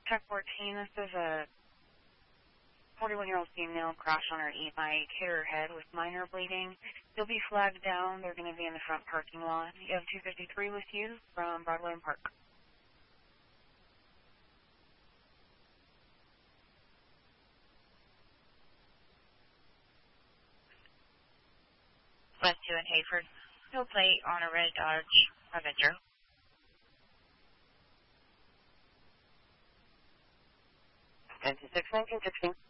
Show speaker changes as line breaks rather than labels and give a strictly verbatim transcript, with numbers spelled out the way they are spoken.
Tech fourteen, this is a forty-one-year-old female crashed on her e-bike, hit her head with minor bleeding. You'll be flagged down. They're going to be in the front parking lot. You have two fifty-three with you from Broadway and Park.
West two in Hayford. No plate on a red Dodge Avenger.
ten two six, nineteen sixteen.